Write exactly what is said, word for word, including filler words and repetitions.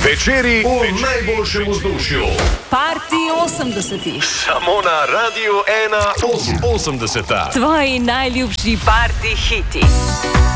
Večeri v najboljšem vzdušju. Parti osemdesetih. Samo na Radiu ena osemdeseta. Tvoji najljubši parti hiti.